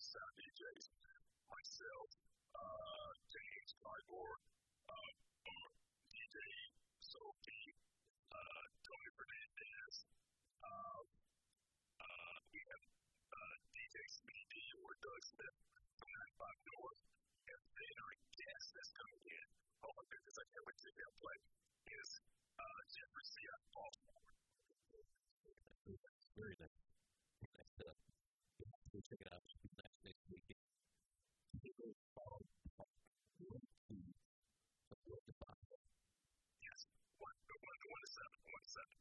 sound DJs. Myself, James Cyborg, DJ Sophie, Tony Fernandez. Uh, we have DJ Smitty or Doug Smith from 95 North. And then our